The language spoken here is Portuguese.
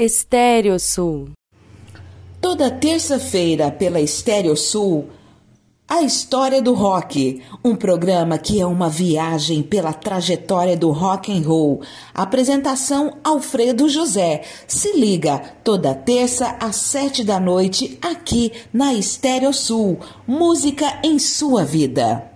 Estéreo Sul. Toda terça-feira pela Estéreo Sul, a história do rock, um programa que é uma viagem pela trajetória do rock and roll. Apresentação Alfredo José. Se liga, toda terça às 7 da noite aqui na Estéreo Sul. Música em sua vida.